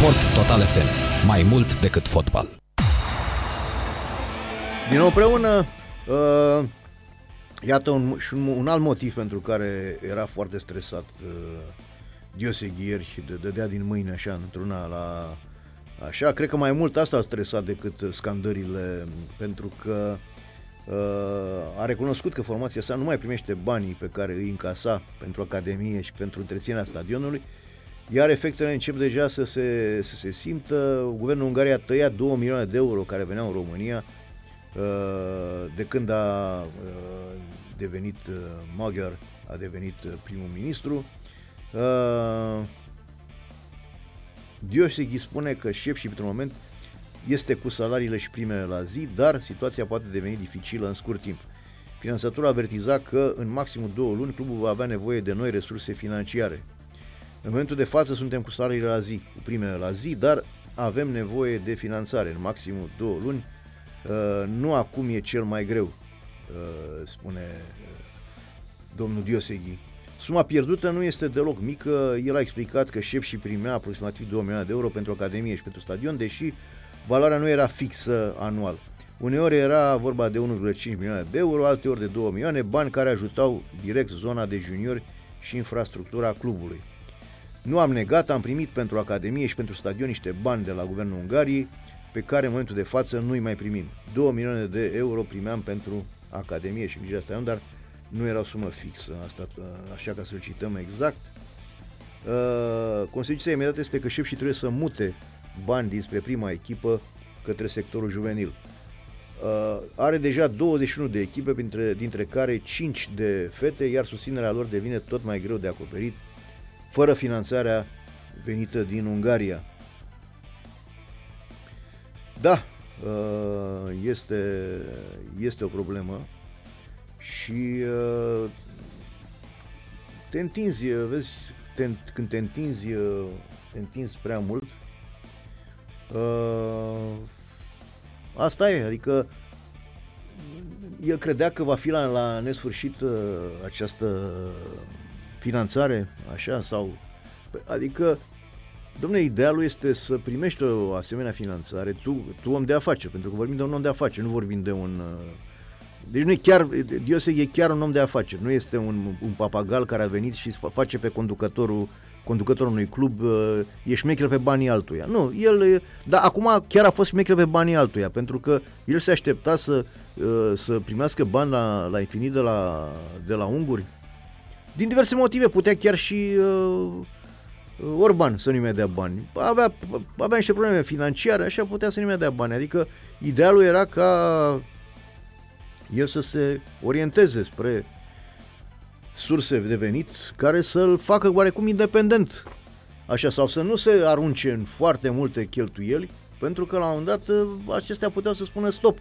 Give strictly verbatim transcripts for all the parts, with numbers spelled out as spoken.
Sport Total F M. Mai mult decât fotbal. Din nou împreună, uh, iată un, și un, un alt motiv pentru care era foarte stresat uh, Dioseghi ieri, de dădea din mâine așa, într-una la... Așa, cred că mai mult asta a stresat decât scandările, pentru că uh, a recunoscut că formația sa nu mai primește banii pe care îi încasa pentru Academie și pentru întreținerea stadionului, iar efectele încep deja să se, să se simtă. Guvernul Ungariei a tăiat două milioane de euro care veneau în România de când a devenit maghiar, a devenit primul ministru. Dioseghi spune că șef și pentru moment este cu salariile și primele la zi, dar situația poate deveni dificilă în scurt timp. Finanțatorul a avertizat că în maximum două luni clubul va avea nevoie de noi resurse financiare. În momentul de față suntem cu salariile la zi, cu primele la zi, dar avem nevoie de finanțare în maximum două luni. Uh, nu acum e cel mai greu, uh, spune uh, domnul Dioseghi. Suma pierdută nu este deloc mică. El a explicat că șef și primea aproximativ două milioane de euro pentru Academie și pentru stadion, deși valoarea nu era fixă anual. Uneori era vorba de unu virgulă cinci milioane de euro, alteori de două milioane, bani care ajutau direct zona de juniori și infrastructura clubului. Nu am negat, am primit pentru Academie și pentru stadion niște bani de la Guvernul Ungariei, pe care în momentul de față nu îi mai primim. două milioane de euro primeam pentru Academie și grija stadion, dar nu era o sumă fixă, asta, așa ca să-l cităm exact. Uh, consecința imediată este că șef și trebuie să mute bani dinspre prima echipă către sectorul juvenil. Uh, are deja douăzeci și unu de echipe, dintre, dintre care cinci de fete, iar susținerea lor devine tot mai greu de acoperit, fără finanțarea venită din Ungaria. Da, este, este o problemă și te întinzi, vezi, te, când te întinzi, te întinzi prea mult, asta e, adică el credea că va fi la, la nesfârșit această finanțare, așa, sau, adică, dom'le, idealul este să primești o asemenea finanțare, tu, tu om de afaceri, pentru că vorbim de un om de afaceri, nu vorbim de un... Deci nu e chiar, Dioseghi e chiar un om de afaceri, nu este un, un papagal care a venit și face pe conducătorul, conducătorul unui club, e șmecher pe banii altuia. Nu, el, dar acum chiar a fost șmecher pe banii altuia, pentru că el se aștepta să, să primească bani la, la infinit de la, de la unguri. Din diverse motive, putea chiar și uh, Orban să nu-i mai dea bani. Avea, avea niște probleme financiare, așa putea să nu-i mai dea bani. Adică idealul era ca el să se orienteze spre surse de venit care să-l facă oarecum independent. Așa, sau să nu se arunce în foarte multe cheltuieli, pentru că la un moment dat acestea puteau să spună stop.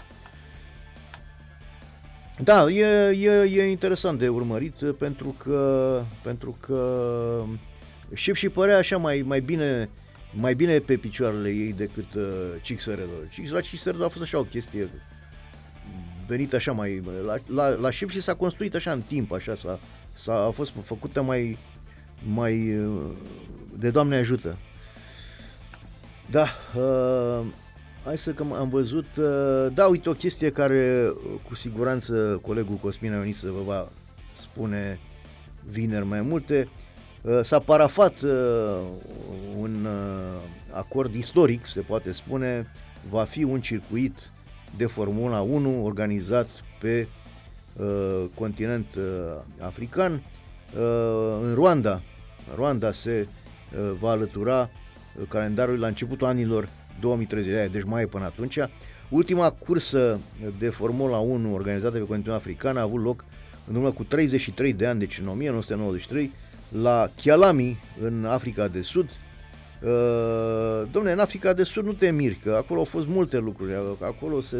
Da, e, e, e interesant de urmărit pentru că, pentru că șef și părea așa mai, mai bine mai bine pe picioarele ei decât uh, Cixăredă. La Cixăredă a fost așa o chestie venit așa mai la, la, la șef și s-a construit așa în timp, așa s-a, s-a a fost făcută mai mai de Doamne ajută. Da, uh, hai să că am văzut, da, uite o chestie care cu siguranță colegul Cosmin Ionisă vă va spune vineri mai multe. S-a parafat un acord istoric, se poate spune, va fi un circuit de Formula unu organizat pe continent african. În Rwanda, Rwanda se va alătura calendarului la începutul anilor două mii treizeci, deci mai e până atunci. Ultima cursă de Formula unu organizată pe continentul african a avut loc în urmă cu treizeci și trei de ani, deci în o mie nouă sute nouăzeci și trei, la Kyalami, în Africa de Sud. Dom'le, în Africa de Sud nu te miri, că acolo au fost multe lucruri, acolo se